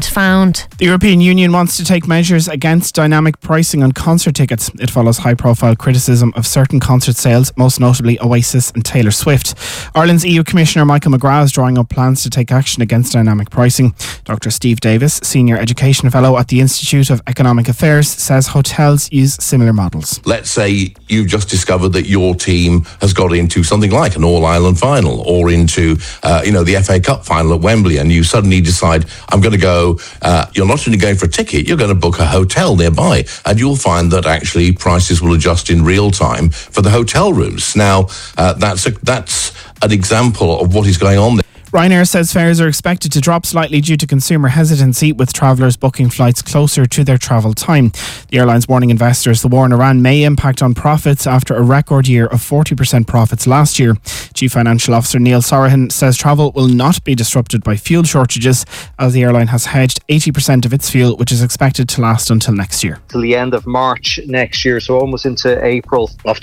agreement found. The European Union wants to take measures against dynamic pricing on concert tickets. It follows high-profile criticism of certain concert sales, most notably Oasis and Taylor Swift. Ireland's EU Commissioner Michael McGrath is drawing up plans to take action against dynamic pricing. Dr. Steve Davis, Senior Education Fellow at the Institute of Economic Affairs, says hotels use similar models. Let's say you've just discovered that your team has got into something like an All-Ireland final or into, the FA Cup final at Wembley, and you suddenly decide, I'm going to go, you're not only going for a ticket, you're going to book a hotel nearby, and you'll find that actually prices will adjust in real time for the hotel rooms. Now, that's an example of what is going on there. Ryanair says fares are expected to drop slightly due to consumer hesitancy, with travellers booking flights closer to their travel time. The airline's warning investors the war in Iran may impact on profits after a record year of 40% profits last year. Chief Financial Officer Neil Sorahan says travel will not be disrupted by fuel shortages, as the airline has hedged 80% of its fuel, which is expected to last until next year. Till the end of March next year, so almost into April of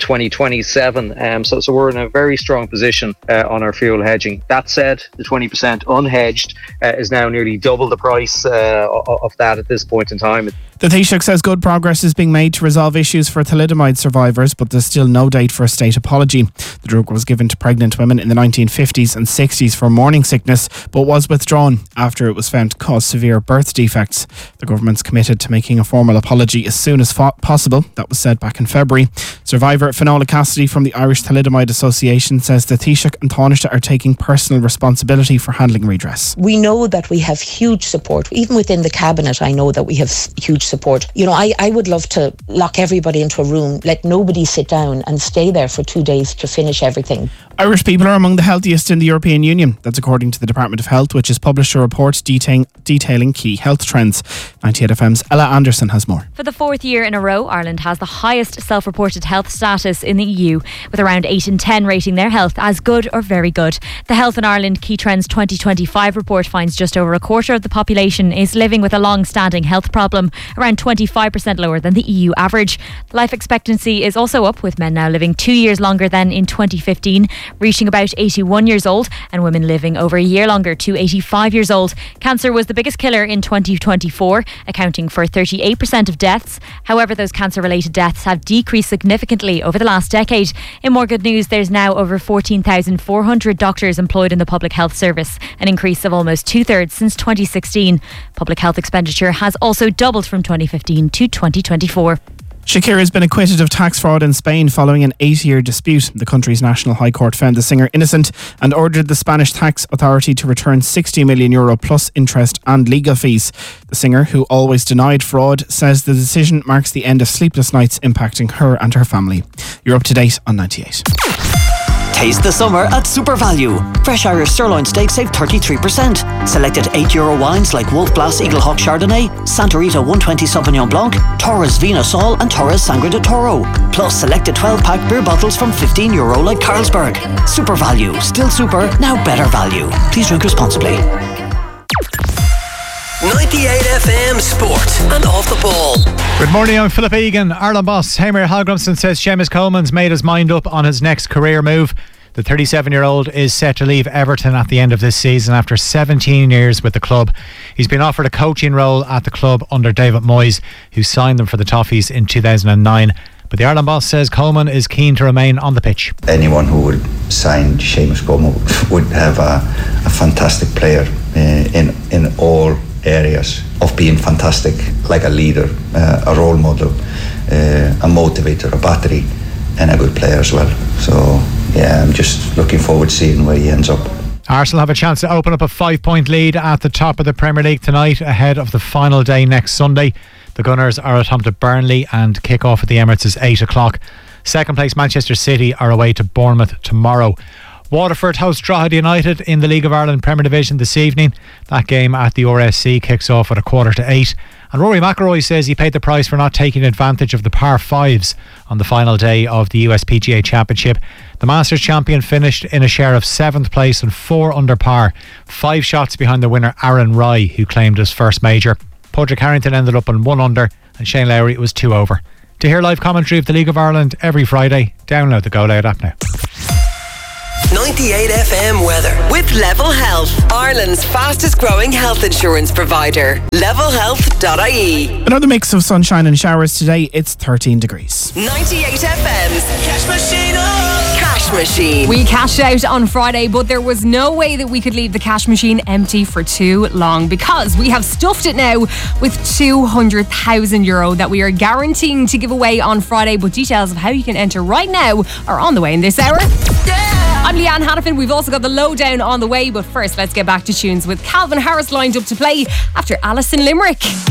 2027. So we're in a very strong position on our fuel hedging. That said, the 20% unhedged is now nearly double the price of that at this point in time. The Taoiseach says good progress is being made to resolve issues for thalidomide survivors, but there's still no date for a state apology. The drug was given to pregnant women in the 1950s and 60s for morning sickness, but was withdrawn after it was found to cause severe birth defects. The government's committed to making a formal apology as soon as possible. That was said back in February. Survivor Finola Cassidy from the Irish Thalidomide Association says the Taoiseach and Taoiseach are taking personal responsibility for handling redress. We know that we have huge support. Even within the cabinet, I know that we have huge support. I would love to lock everybody into a room, let nobody sit down and stay there for 2 days to finish everything. Irish people are among the healthiest in the European Union. That's according to the Department of Health, which has published a report detailing key health trends. 98FM's Ella Anderson has more. For the fourth year in a row, Ireland has the highest self-reported health status in the EU, with around 8 in 10 rating their health as good or very good. The Health in Ireland Key Trends 2025 report finds just over a quarter of the population is living with a long-standing health problem, around 25% lower than the EU average. Life expectancy is also up, with men now living 2 years longer than in 2015, reaching about 81 years old, and women living over a year longer to 85 years old. Cancer was the biggest killer in 2024, accounting for 38% of deaths. However, those cancer-related deaths have decreased significantly over the last decade. In more good news, there's now over 14,400 doctors employed in the public health service, an increase of almost 2/3 since 2016. Public health expenditure has also doubled from 2015 to 2024. Shakira has been acquitted of tax fraud in Spain following an 8-year dispute. The country's National High Court found the singer innocent and ordered the Spanish tax authority to return €60 million plus interest and legal fees. The singer, who always denied fraud, says the decision marks the end of sleepless nights impacting her and her family. You're up to date on 98. Taste the summer at Super Value. Fresh Irish sirloin steak save 33%. Selected €8 wines like Wolf Blass Eagle Hawk Chardonnay, Santorita 120 Sauvignon Blanc, Torres Vino Sol and Torres Sangre de Toro. Plus selected 12-pack beer bottles from €15 like Carlsberg. Super Value. Still super, now better value. Please drink responsibly. 98FM Sport and Off the Ball. Good morning, I'm Philip Egan. Ireland boss Heimir Hallgrímsson says Seamus Coleman's made his mind up on his next career move. The 37-year-old is set to leave Everton at the end of this season after 17 years with the club. He's been offered a coaching role at the club under David Moyes, who signed them for the Toffees in 2009. But the Ireland boss says Coleman is keen to remain on the pitch. Anyone who would sign Seamus Coleman would have a fantastic player in all areas of being fantastic, like a leader, a role model, a motivator, a battery, and a good player as well. So yeah, I'm just looking forward to seeing where he ends up. Arsenal have a chance to open up a 5-point lead at the top of the Premier League tonight ahead of the final day next Sunday. The Gunners are at home to Burnley and kick off at the Emirates is 8 o'clock. Second place Manchester City are away to Bournemouth tomorrow. Waterford host Drogheda United in the League of Ireland Premier Division this evening. That game at the RSC kicks off at 7:15. And Rory McIlroy says he paid the price for not taking advantage of the par 5s on the final day of the USPGA Championship. The Masters champion finished in a share of 7th place and 4 under par, 5 shots behind the winner Aaron Rai, who claimed his first major. Padraig Harrington ended up on 1 under and Shane Lowry was 2 over. To hear live commentary of the League of Ireland every Friday, download the Go Loud app now. 98 FM weather. With Level Health, Ireland's fastest growing health insurance provider. levelhealth.ie. Another mix of sunshine and showers today. It's 13 degrees. 98 FM's Cash Machine. Cash Machine. We cashed out on Friday, but there was no way that we could leave the cash machine empty for too long, because we have stuffed it now with €200,000 that we are guaranteeing to give away on Friday. But details of how you can enter right now are on the way in this hour. I'm Leanne Hannafin. We've also got the lowdown on the way, but first let's get back to tunes with Calvin Harris lined up to play after Alison Limerick.